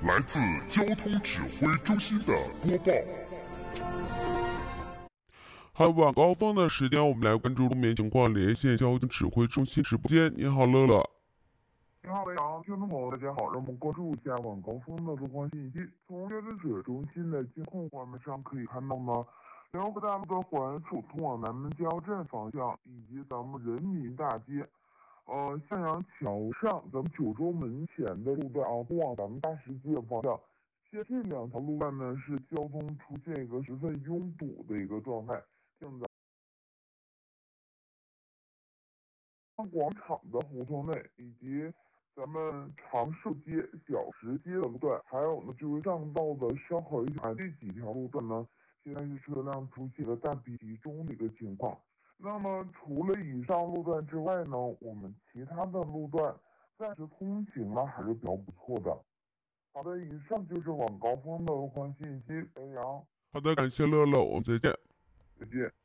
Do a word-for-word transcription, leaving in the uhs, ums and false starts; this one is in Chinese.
来自交通指挥中心的播报。好，晚高峰的时间，我们来关注路面情况，连线交通指挥中心直播间。你好，乐乐。 你好，雷阳，听众朋友，大家好，让我们关注一下晚高峰的路况信息。从交通指挥中心的监控画面上可以看到呢，联合大路的环处通往南门加油站方向，以及咱们人民大街。呃，向阳桥上，咱们九州门前的路段啊，通往咱们大石街的方向，现这两条路段呢是交通出现一个十分拥堵的一个状态。现在广场的胡同内，以及咱们长寿街、小石街的路段，还有呢就是上道的烧烤一海这几条路段呢，现在是车辆出现了大批集中的一个情况。那么除了以上路段之外呢，我们其他的路段暂时通行呢还是比较不错的。好的，以上就是晚高峰的路况信息。北阳， 好的，感谢乐乐，我们再见。 再见。